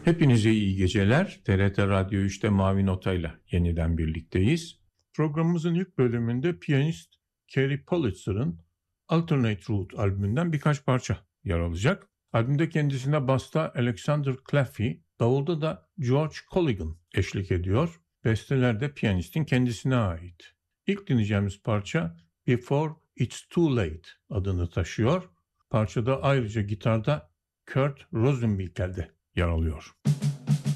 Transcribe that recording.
Hepinize iyi geceler. TRT Radyo 3'te Mavi Nota'yla yeniden birlikteyiz. Programımızın ilk bölümünde piyanist Kerry Politzer'ın Alternate Route albümünden birkaç parça yer alacak. Albümde kendisine basta Alexander Claffey, davulda da George Colligan eşlik ediyor. Besteler de piyanistin kendisine ait. İlk dinleyeceğimiz parça Before It's Too Late adını taşıyor. Parçada ayrıca gitarda Kurt Rosenwinkel'de yer alıyor.